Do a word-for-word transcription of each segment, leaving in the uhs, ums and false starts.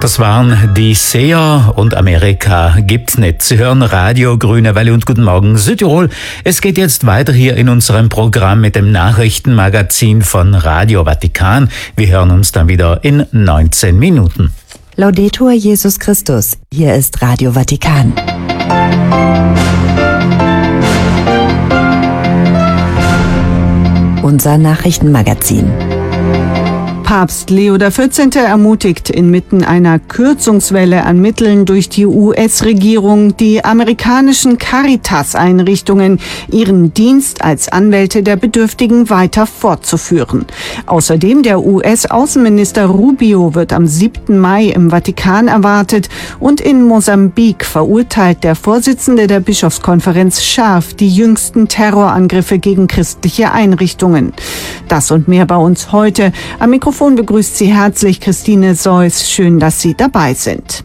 Das waren die Seher und Amerika gibt's nicht. Sie hören Radio Grüne Welle und Guten Morgen Südtirol. Es geht jetzt weiter hier in unserem Programm mit dem Nachrichtenmagazin von Radio Vatikan. Wir hören uns dann wieder in neunzehn Minuten. Laudetur Jesus Christus. Hier ist Radio Vatikan. Unser Nachrichtenmagazin. Papst Leo der vierzehnte. Ermutigt inmitten einer Kürzungswelle an Mitteln durch die U S-Regierung die amerikanischen Caritas-Einrichtungen, ihren Dienst als Anwälte der Bedürftigen weiter fortzuführen. Außerdem der U S-Außenminister Rubio wird am siebten Mai im Vatikan erwartet und in Mosambik verurteilt der Vorsitzende der Bischofskonferenz scharf die jüngsten Terrorangriffe gegen christliche Einrichtungen. Das und mehr bei uns heute. Am Mikrofon begrüßt Sie herzlich Christine Seuss. Schön, dass Sie dabei sind.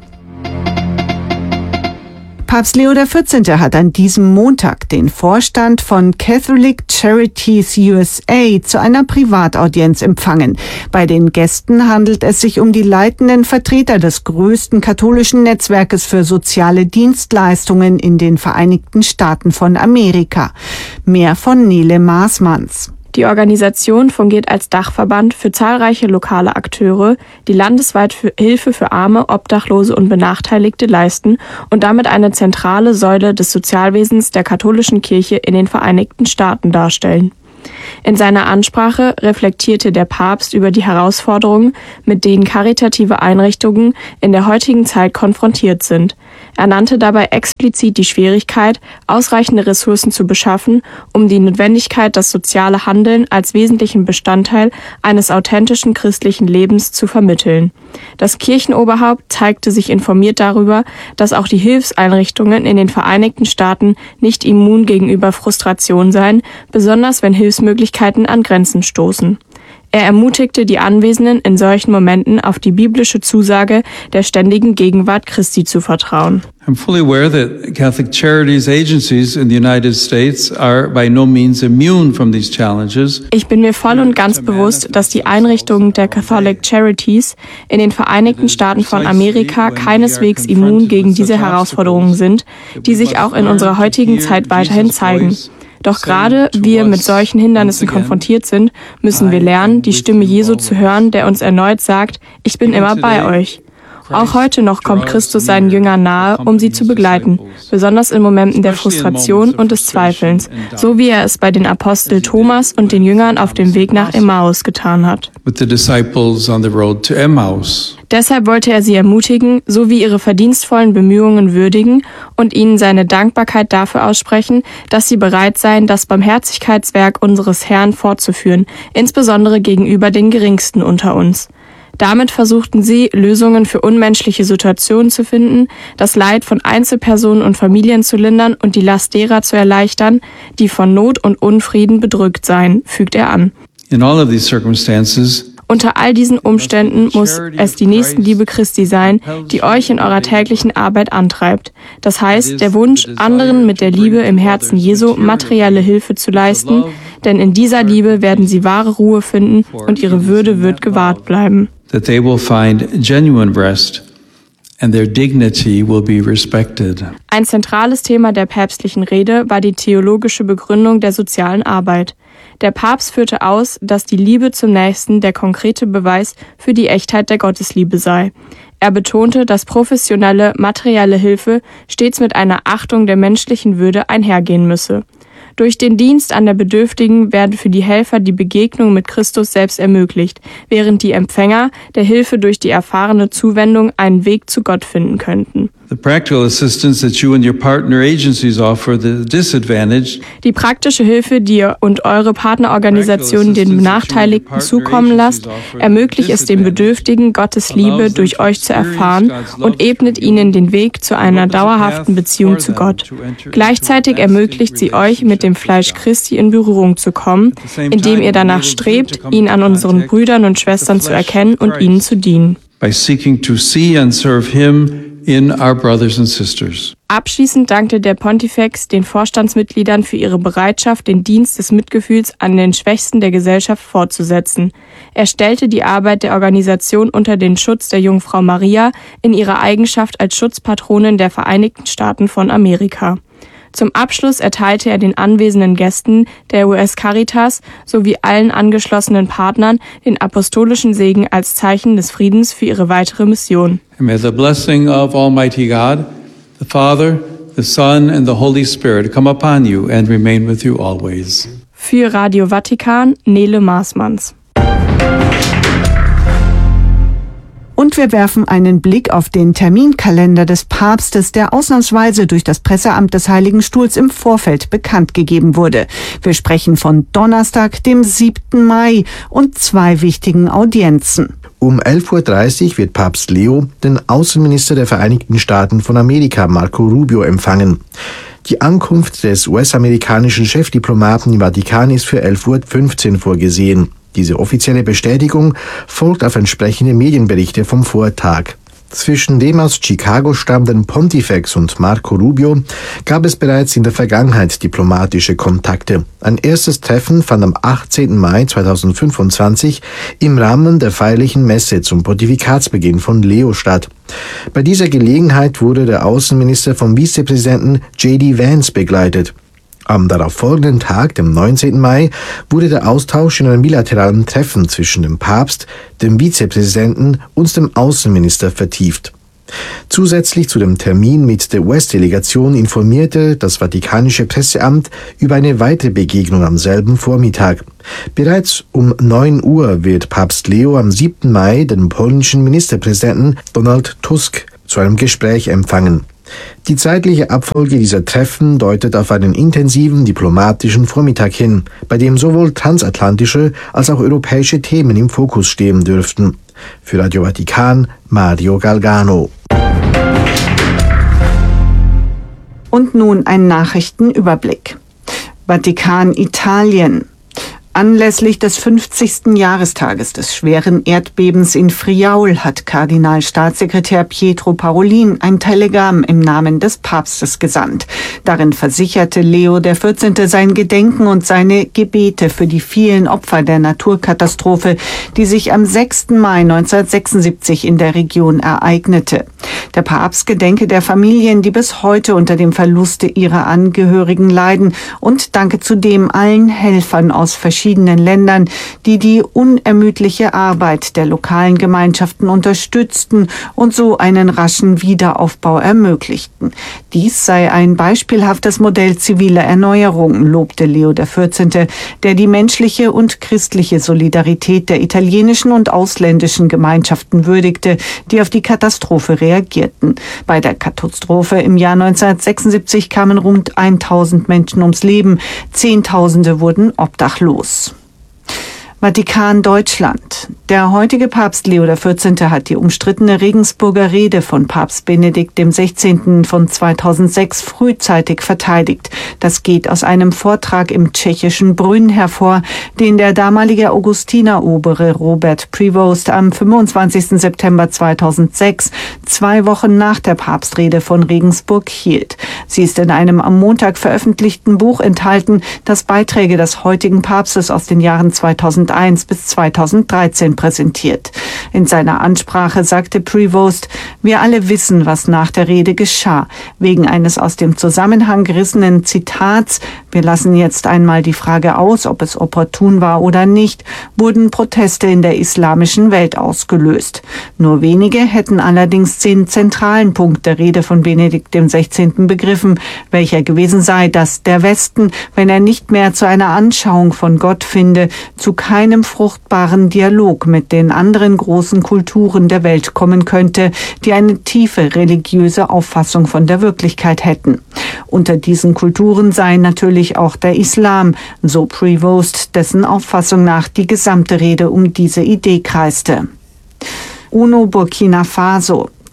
Papst Leo der vierzehnte. Hat an diesem Montag den Vorstand von Catholic Charities U S A zu einer Privataudienz empfangen. Bei den Gästen handelt es sich um die leitenden Vertreter des größten katholischen Netzwerkes für soziale Dienstleistungen in den Vereinigten Staaten von Amerika. Mehr von Nele Maasmanns. Die Organisation fungiert als Dachverband für zahlreiche lokale Akteure, die landesweit für Hilfe für Arme, Obdachlose und Benachteiligte leisten und damit eine zentrale Säule des Sozialwesens der katholischen Kirche in den Vereinigten Staaten darstellen. In seiner Ansprache reflektierte der Papst über die Herausforderungen, mit denen karitative Einrichtungen in der heutigen Zeit konfrontiert sind. Er nannte dabei explizit die Schwierigkeit, ausreichende Ressourcen zu beschaffen, um die Notwendigkeit, das soziale Handeln als wesentlichen Bestandteil eines authentischen christlichen Lebens zu vermitteln. Das Kirchenoberhaupt zeigte sich informiert darüber, dass auch die Hilfseinrichtungen in den Vereinigten Staaten nicht immun gegenüber Frustration seien, besonders wenn Hilfsmöglichkeiten an Grenzen stoßen. Er ermutigte die Anwesenden in solchen Momenten auf die biblische Zusage der ständigen Gegenwart Christi zu vertrauen. I'm fully aware that Catholic Charities agencies in the United States are by no means immune from these challenges. Ich bin mir voll und ganz bewusst, dass die Einrichtungen der Catholic Charities in den Vereinigten Staaten von Amerika keineswegs immun gegen diese Herausforderungen sind, die sich auch in unserer heutigen Zeit weiterhin zeigen. Doch gerade wir mit solchen Hindernissen konfrontiert sind, müssen wir lernen, die Stimme Jesu zu hören, der uns erneut sagt, ich bin immer bei euch. Auch heute noch kommt Christus seinen Jüngern nahe, um sie zu begleiten, besonders in Momenten der Frustration und des Zweifelns, so wie er es bei den Apostel Thomas und den Jüngern auf dem Weg nach Emmaus getan hat. Deshalb wollte er sie ermutigen, sowie ihre verdienstvollen Bemühungen würdigen und ihnen seine Dankbarkeit dafür aussprechen, dass sie bereit seien, das Barmherzigkeitswerk unseres Herrn fortzuführen, insbesondere gegenüber den Geringsten unter uns. Damit versuchten sie, Lösungen für unmenschliche Situationen zu finden, das Leid von Einzelpersonen und Familien zu lindern und die Last derer zu erleichtern, die von Not und Unfrieden bedrückt seien, fügt er an. In all of these circumstances, Unter all diesen Umständen muss es die Nächstenliebe Christi sein, die euch in eurer täglichen Arbeit antreibt. Das heißt, der Wunsch, anderen mit der Liebe im Herzen Jesu materielle Hilfe zu leisten, denn in dieser Liebe werden sie wahre Ruhe finden und ihre Würde wird gewahrt bleiben. that they will find genuine rest and their dignity will be respected. Ein zentrales Thema der päpstlichen Rede war die theologische Begründung der sozialen Arbeit. Der Papst führte aus, dass die Liebe zum Nächsten der konkrete Beweis für die Echtheit der Gottesliebe sei. Er betonte, dass professionelle, materielle Hilfe stets mit einer Achtung der menschlichen Würde einhergehen müsse. Durch den Dienst an der Bedürftigen werde für die Helfer die Begegnung mit Christus selbst ermöglicht, während die Empfänger der Hilfe durch die erfahrene Zuwendung einen Weg zu Gott finden könnten. The practical assistance that you and your partner agencies offer the disadvantaged. Die praktische Hilfe, die ihr und eure Partnerorganisationen den Benachteiligten zukommen lasst, ermöglicht es den Bedürftigen, Gottes Liebe durch euch zu erfahren und ebnet ihnen den Weg zu einer dauerhaften Beziehung zu Gott. Gleichzeitig ermöglicht sie euch, mit dem Fleisch Christi in Berührung zu kommen, indem ihr danach strebt, ihn an unseren Brüdern und Schwestern zu erkennen und ihnen zu dienen. By seeking to see and serve him in our brothers and sisters. Abschließend dankte der Pontifex den Vorstandsmitgliedern für ihre Bereitschaft, den Dienst des Mitgefühls an den Schwächsten der Gesellschaft fortzusetzen. Er stellte die Arbeit der Organisation unter den Schutz der Jungfrau Maria in ihrer Eigenschaft als Schutzpatronin der Vereinigten Staaten von Amerika. Zum Abschluss erteilte er den anwesenden Gästen der U S Caritas sowie allen angeschlossenen Partnern den apostolischen Segen als Zeichen des Friedens für ihre weitere Mission. And may the blessing of Almighty God, the Father, the Son, and the Holy Spirit come upon you and remain with you always. Für Radio Vatikan, Nele Maßmanns. Und wir werfen einen Blick auf den Terminkalender des Papstes, der ausnahmsweise durch das Presseamt des Heiligen Stuhls im Vorfeld bekannt gegeben wurde. Wir sprechen von Donnerstag, dem siebten Mai und zwei wichtigen Audienzen. Um elf Uhr dreißig wird Papst Leo den Außenminister der Vereinigten Staaten von Amerika, Marco Rubio, empfangen. Die Ankunft des U S-amerikanischen Chefdiplomaten im Vatikan ist für elf Uhr fünfzehn vorgesehen. Diese offizielle Bestätigung folgt auf entsprechende Medienberichte vom Vortag. Zwischen dem aus Chicago stammenden Pontifex und Marco Rubio gab es bereits in der Vergangenheit diplomatische Kontakte. Ein erstes Treffen fand am achtzehnten Mai zweitausendfünfundzwanzig im Rahmen der feierlichen Messe zum Pontifikatsbeginn von Leo statt. Bei dieser Gelegenheit wurde der Außenminister vom Vizepräsidenten J D Vance begleitet. Am darauffolgenden Tag, dem neunzehnten Mai, wurde der Austausch in einem bilateralen Treffen zwischen dem Papst, dem Vizepräsidenten und dem Außenminister vertieft. Zusätzlich zu dem Termin mit der U S-Delegation informierte das Vatikanische Presseamt über eine weitere Begegnung am selben Vormittag. Bereits um neun Uhr wird Papst Leo am siebten Mai den polnischen Ministerpräsidenten Donald Tusk zu einem Gespräch empfangen. Die zeitliche Abfolge dieser Treffen deutet auf einen intensiven diplomatischen Vormittag hin, bei dem sowohl transatlantische als auch europäische Themen im Fokus stehen dürften. Für Radio Vatikan, Mario Galgano. Und nun ein Nachrichtenüberblick. Vatikan, Italien. Anlässlich des fünfzigsten Jahrestages des schweren Erdbebens in Friaul hat Kardinalstaatssekretär Pietro Parolin ein Telegramm im Namen des Papstes gesandt. Darin versicherte Leo der vierzehnte sein Gedenken und seine Gebete für die vielen Opfer der Naturkatastrophe, die sich am sechsten Mai neunzehnhundertsechsundsiebzig in der Region ereignete. Der Papst gedenke der Familien, die bis heute unter dem Verluste ihrer Angehörigen leiden, und danke zudem allen Helfern aus verschiedenen Ländern, die die unermüdliche Arbeit der lokalen Gemeinschaften unterstützten und so einen raschen Wiederaufbau ermöglichten. Dies sei ein beispielhaftes Modell ziviler Erneuerung, lobte Leo der vierzehnte, der die menschliche und christliche Solidarität der italienischen und ausländischen Gemeinschaften würdigte, die auf die Katastrophe reagierten. Bei der Katastrophe im Jahr neunzehnhundertsechsundsiebzig kamen rund tausend Menschen ums Leben, Zehntausende wurden obdachlos. Vatikan, Deutschland. Der heutige Papst Leo der vierzehnte hat die umstrittene Regensburger Rede von Papst Benedikt dem sechzehnten von zweitausendsechs frühzeitig verteidigt. Das geht aus einem Vortrag im tschechischen Brünn hervor, den der damalige Augustinerobere Robert Prevost am fünfundzwanzigsten September zweitausendsechs, zwei Wochen nach der Papstrede von Regensburg, hielt. Sie ist in einem am Montag veröffentlichten Buch enthalten, das Beiträge des heutigen Papstes aus den Jahren zweitausendeins bis zweitausenddreizehn präsentiert. In seiner Ansprache sagte Prevost: Wir alle wissen, was nach der Rede geschah. Wegen eines aus dem Zusammenhang gerissenen Zitats, wir lassen jetzt einmal die Frage aus, ob es opportun war oder nicht, wurden Proteste in der islamischen Welt ausgelöst. Nur wenige hätten allerdings den zentralen Punkt der Rede von Benedikt dem sechzehnten begriffen, welcher gewesen sei, dass der Westen, wenn er nicht mehr zu einer Anschauung von Gott finde, zu keinem fruchtbaren Dialog mit den anderen großen Kulturen der Welt kommen könnte, die eine tiefe religiöse Auffassung von der Wirklichkeit hätten. Unter diesen Kulturen sei natürlich auch der Islam, so Prevost, dessen Auffassung nach die gesamte Rede um diese Idee kreiste. UNO Burkina Faso. Das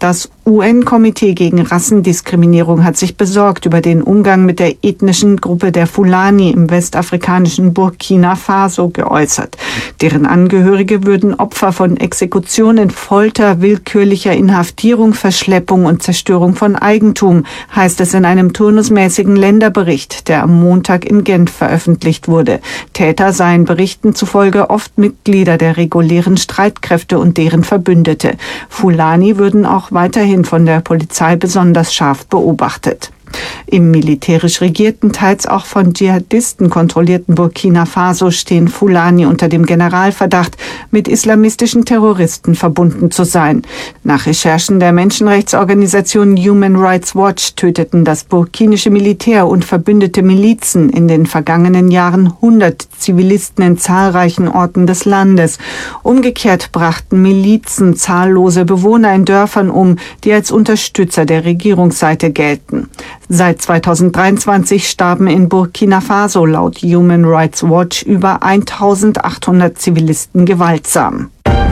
U N-Komitee gegen Rassendiskriminierung hat sich besorgt über den Umgang mit der ethnischen Gruppe der Fulani im westafrikanischen Burkina Faso geäußert. Deren Angehörige würden Opfer von Exekutionen, Folter, willkürlicher Inhaftierung, Verschleppung und Zerstörung von Eigentum, heißt es in einem turnusmäßigen Länderbericht, der am Montag in Genf veröffentlicht wurde. Täter seien Berichten zufolge oft Mitglieder der regulären Streitkräfte und deren Verbündete. Fulani würden auch weiterhin von der Polizei besonders scharf beobachtet. Im militärisch regierten, teils auch von Dschihadisten kontrollierten Burkina Faso stehen Fulani unter dem Generalverdacht, mit islamistischen Terroristen verbunden zu sein. Nach Recherchen der Menschenrechtsorganisation Human Rights Watch töteten das burkinische Militär und verbündete Milizen in den vergangenen Jahren hundert Zivilisten in zahlreichen Orten des Landes. Umgekehrt brachten Milizen zahllose Bewohner in Dörfern um, die als Unterstützer der Regierungsseite gelten. Seit zweitausenddreiundzwanzig starben in Burkina Faso laut Human Rights Watch über eintausendachthundert Zivilisten gewaltsam.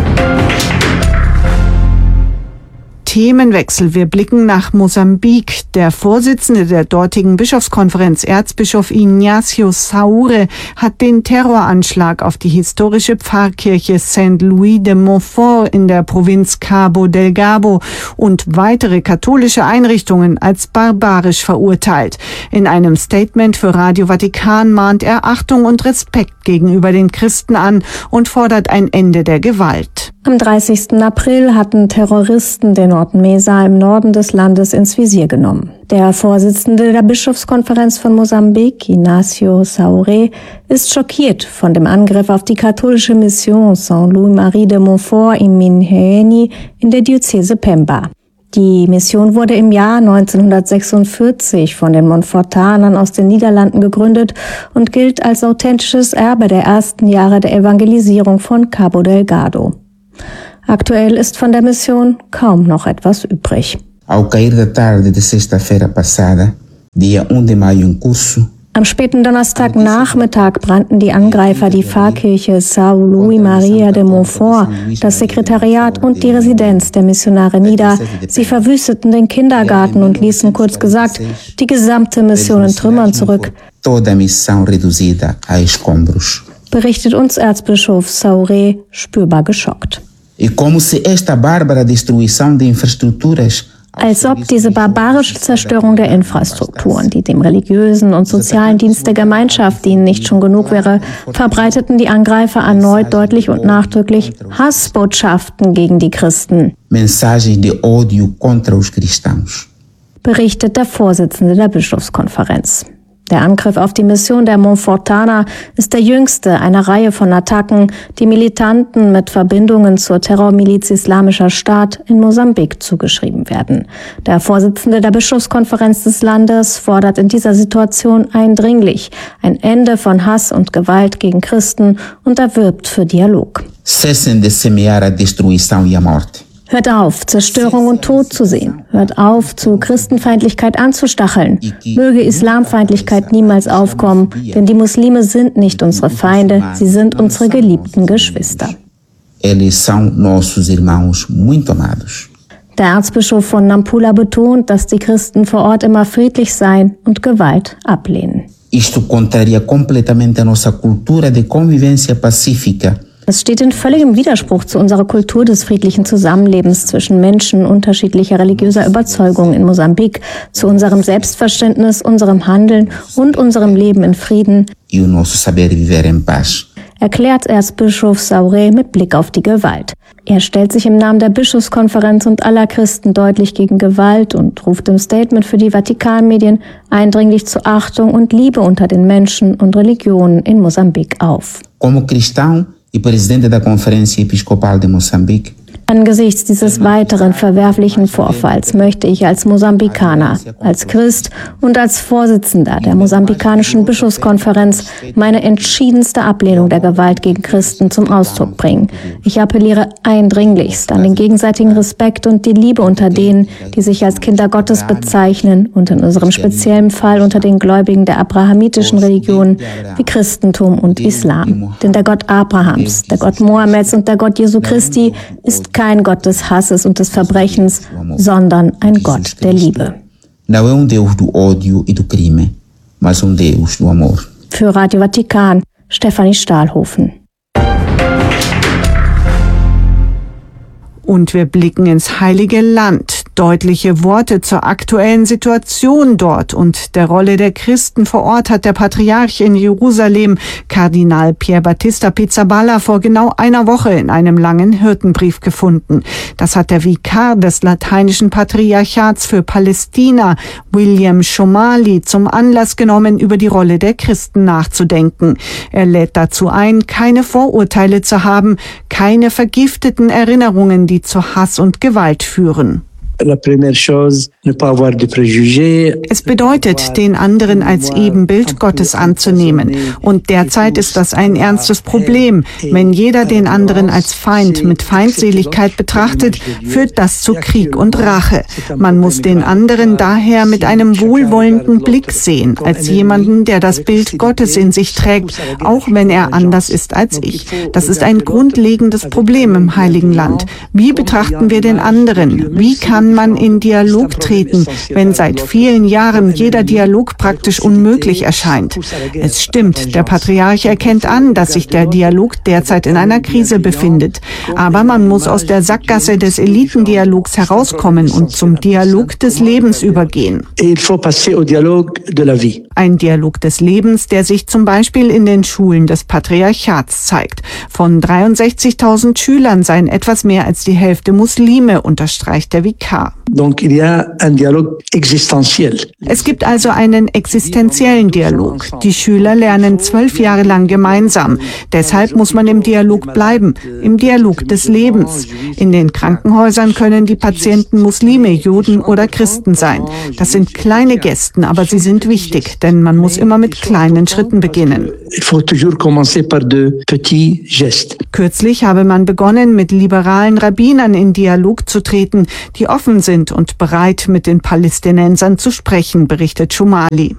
Themenwechsel. Wir blicken nach Mosambik. Der Vorsitzende der dortigen Bischofskonferenz, Erzbischof Ignacio Saure, hat den Terroranschlag auf die historische Pfarrkirche Saint-Louis de Montfort in der Provinz Cabo Delgado und weitere katholische Einrichtungen als barbarisch verurteilt. In einem Statement für Radio Vatikan mahnt er Achtung und Respekt gegenüber den Christen an und fordert ein Ende der Gewalt. Am dreißigsten April hatten Terroristen den Ort Mesa im Norden des Landes ins Visier genommen. Der Vorsitzende der Bischofskonferenz von Mosambik, Ignacio Saure, ist schockiert von dem Angriff auf die katholische Mission Saint-Louis-Marie de Montfort in Minheeni in der Diözese Pemba. Die Mission wurde im Jahr neunzehnhundertsechsundvierzig von den Montfortanern aus den Niederlanden gegründet und gilt als authentisches Erbe der ersten Jahre der Evangelisierung von Cabo Delgado. Aktuell ist von der Mission kaum noch etwas übrig. Ao cair da tarde de sexta-feira passada, dia um de maio em curso, Am späten Donnerstagnachmittag brannten die Angreifer die Pfarrkirche São Luís Maria de Montfort, das Sekretariat und die Residenz der Missionare nieder. Sie verwüsteten den Kindergarten und ließen, kurz gesagt, die gesamte Mission in Trümmern zurück. toda a missão reduzida a escombros. Berichtet uns Erzbischof Saure, spürbar geschockt. E como se esta bárbara destruição de infraestruturas Als ob diese barbarische Zerstörung der Infrastrukturen, die dem religiösen und sozialen Dienst der Gemeinschaft dienen, nicht schon genug wäre, verbreiteten die Angreifer erneut deutlich und nachdrücklich Hassbotschaften gegen die Christen. mensagens de ódio contra os cristãos. Berichtet der Vorsitzende der Bischofskonferenz. Der Angriff auf die Mission der Montfortaner ist der jüngste einer Reihe von Attacken, die Militanten mit Verbindungen zur Terrormiliz Islamischer Staat in Mosambik zugeschrieben werden. Der Vorsitzende der Bischofskonferenz des Landes fordert in dieser Situation eindringlich ein Ende von Hass und Gewalt gegen Christen und er wirbt für Dialog. Cessem de semear a destruição e a morte. Hört auf, Zerstörung und Tod zu sehen. Hört auf, zu Christenfeindlichkeit anzustacheln. Möge Islamfeindlichkeit niemals aufkommen, denn die Muslime sind nicht unsere Feinde, sie sind unsere geliebten Geschwister. Eles são nossos irmãos muito amados. Der Erzbischof von Nampula betont, dass die Christen vor Ort immer friedlich seien und Gewalt ablehnen. Isto contraria completamente a nossa cultura de convivência pacífica. Es steht in völligem Widerspruch zu unserer Kultur des friedlichen Zusammenlebens zwischen Menschen unterschiedlicher religiöser Überzeugungen in Mosambik, zu unserem Selbstverständnis, unserem Handeln und unserem Leben in Frieden, E o nosso saber viver em paz. erklärt Erzbischof Saure mit Blick auf die Gewalt. Er stellt sich im Namen der Bischofskonferenz und aller Christen deutlich gegen Gewalt und ruft im Statement für die Vatikanmedien eindringlich zu Achtung und Liebe unter den Menschen und Religionen in Mosambik auf. Como cristão e presidente da Conferência Episcopal de Moçambique, Angesichts dieses weiteren verwerflichen Vorfalls möchte ich als Mosambikaner, als Christ und als Vorsitzender der mosambikanischen Bischofskonferenz meine entschiedenste Ablehnung der Gewalt gegen Christen zum Ausdruck bringen. Ich appelliere eindringlichst an den gegenseitigen Respekt und die Liebe unter denen, die sich als Kinder Gottes bezeichnen und in unserem speziellen Fall unter den Gläubigen der abrahamitischen Religionen wie Christentum und Islam. Denn der Gott Abrahams, der Gott Mohammeds und der Gott Jesu Christi ist kein kein Gott des Hasses und des Verbrechens, sondern ein Gott der Liebe. Não é um Deus do ódio e do crime, mas um Deus do amor. Für Radio Vatikan, Stefanie Stahlhofen. Und wir blicken ins Heilige Land. Deutliche Worte zur aktuellen Situation dort und der Rolle der Christen vor Ort hat der Patriarch in Jerusalem, Kardinal Pier Battista Pizzaballa, vor genau einer Woche in einem langen Hirtenbrief gefunden. Das hat der Vikar des lateinischen Patriarchats für Palästina, William Somali, zum Anlass genommen, über die Rolle der Christen nachzudenken. Er lädt dazu ein, keine Vorurteile zu haben, keine vergifteten Erinnerungen, die zu Hass und Gewalt führen. Es bedeutet, den anderen als Ebenbild Gottes anzunehmen. Und derzeit ist das ein ernstes Problem. Wenn jeder den anderen als Feind mit Feindseligkeit betrachtet, führt das zu Krieg und Rache. Man muss den anderen daher mit einem wohlwollenden Blick sehen, als jemanden, der das Bild Gottes in sich trägt, auch wenn er anders ist als ich. Das ist ein grundlegendes Problem im Heiligen Land. Wie betrachten wir den anderen? Wie kann man in Dialog treten, wenn seit vielen Jahren jeder Dialog praktisch unmöglich erscheint? Es stimmt, der Patriarch erkennt an, dass sich der Dialog derzeit in einer Krise befindet. Aber man muss aus der Sackgasse des Elitendialogs herauskommen und zum Dialog des Lebens übergehen. Ein Dialog des Lebens, der sich zum Beispiel in den Schulen des Patriarchats zeigt. Von dreiundsechzigtausend Schülern seien etwas mehr als die Hälfte Muslime, unterstreicht der Vikar. Es gibt also einen existenziellen Dialog. Die Schüler lernen zwölf Jahre lang gemeinsam. Deshalb muss man im Dialog bleiben, im Dialog des Lebens. In den Krankenhäusern können die Patienten Muslime, Juden oder Christen sein. Das sind kleine Gesten, aber sie sind wichtig, denn man muss immer mit kleinen Schritten beginnen. Kürzlich habe man begonnen, mit liberalen Rabbinern in Dialog zu treten, die offen sind und bereit, mit den Palästinensern zu sprechen, berichtet Somali.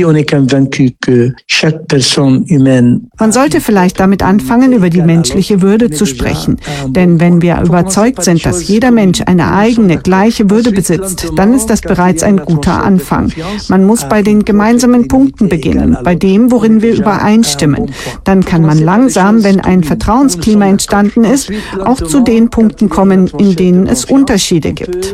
Man sollte vielleicht damit anfangen, über die menschliche Würde zu sprechen. Denn wenn wir überzeugt sind, dass jeder Mensch eine eigene, gleiche Würde besitzt, dann ist das bereits ein guter Anfang. Man muss bei den gemeinsamen Punkten beginnen, bei dem, worin wir übereinstimmen. Dann kann man langsam, wenn ein Vertrauensklima entstanden ist, auch zu den Punkten kommen, in denen es Unterschiede gibt.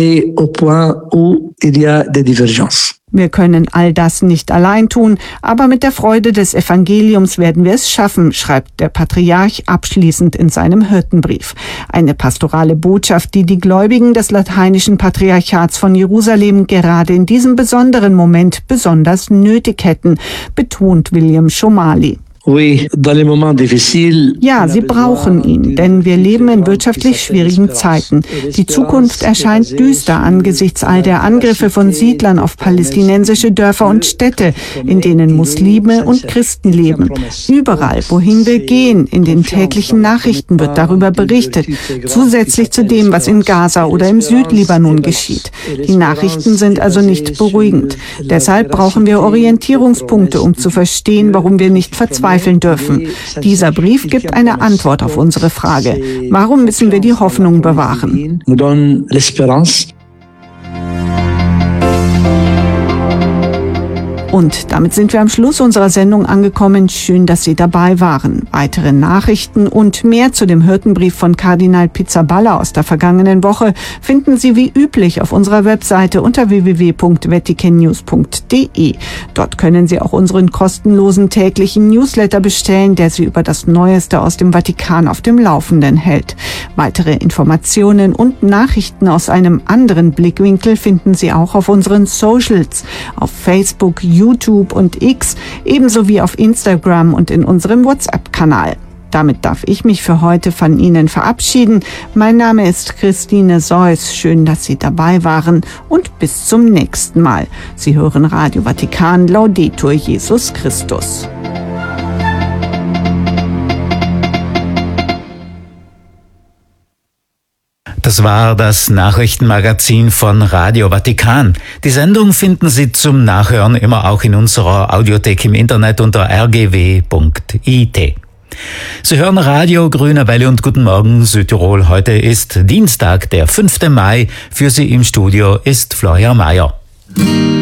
Wir können all das nicht allein tun, aber mit der Freude des Evangeliums werden wir es schaffen, schreibt der Patriarch abschließend in seinem Hirtenbrief. Eine pastorale Botschaft, die die Gläubigen des lateinischen Patriarchats von Jerusalem gerade in diesem besonderen Moment besonders nötig hätten, betont William Somali. Ja, sie brauchen ihn, denn wir leben in wirtschaftlich schwierigen Zeiten. Die Zukunft erscheint düster angesichts all der Angriffe von Siedlern auf palästinensische Dörfer und Städte, in denen Muslime und Christen leben. Überall, wohin wir gehen, in den täglichen Nachrichten wird darüber berichtet, zusätzlich zu dem, was in Gaza oder im Südlibanon geschieht. Die Nachrichten sind also nicht beruhigend. Deshalb brauchen wir Orientierungspunkte, um zu verstehen, warum wir nicht verzweifeln dürfen. Dieser Brief gibt eine Antwort auf unsere Frage. Warum müssen wir die Hoffnung bewahren? Und damit sind wir am Schluss unserer Sendung angekommen. Schön, dass Sie dabei waren. Weitere Nachrichten und mehr zu dem Hirtenbrief von Kardinal Pizzaballa aus der vergangenen Woche finden Sie wie üblich auf unserer Webseite unter w w w punkt vatican news punkt d e. Dort können Sie auch unseren kostenlosen täglichen Newsletter bestellen, der Sie über das Neueste aus dem Vatikan auf dem Laufenden hält. Weitere Informationen und Nachrichten aus einem anderen Blickwinkel finden Sie auch auf unseren Socials, auf Facebook, YouTube und X, ebenso wie auf Instagram und in unserem WhatsApp-Kanal. Damit darf ich mich für heute von Ihnen verabschieden. Mein Name ist Christine Seuss. Schön, dass Sie dabei waren und bis zum nächsten Mal. Sie hören Radio Vatikan, Laudetur Jesus Christus. Das war das Nachrichtenmagazin von Radio Vatikan. Die Sendung finden Sie zum Nachhören immer auch in unserer Audiothek im Internet unter r g w punkt i t. Sie hören Radio Grüne Welle und guten Morgen Südtirol. Heute ist Dienstag, der fünfte Mai. Für Sie im Studio ist Florian Mayer.